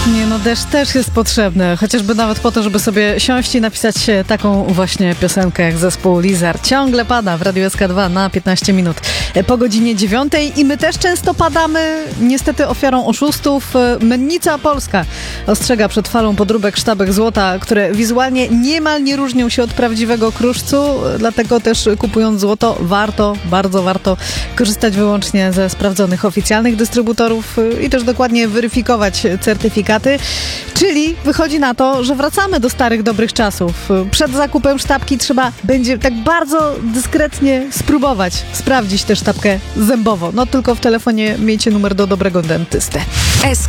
Nie no, deszcz też jest potrzebny, chociażby nawet po to, żeby sobie siąść i napisać taką właśnie piosenkę jak zespół Lizard. Ciągle pada w Radiu SK2 na 15 minut po godzinie 9 i my też często padamy, niestety ofiarą oszustów. Mennica Polska ostrzega przed falą podróbek sztabek złota, które wizualnie niemal nie różnią się od prawdziwego kruszcu, dlatego też kupując złoto bardzo warto korzystać wyłącznie ze sprawdzonych oficjalnych dystrybutorów i też dokładnie weryfikować certyfikaty. Czyli wychodzi na to, że wracamy do starych, dobrych czasów. Przed zakupem sztabki trzeba będzie tak bardzo dyskretnie spróbować sprawdzić tę sztabkę zębowo. No tylko w telefonie miejcie numer do dobrego dentysty.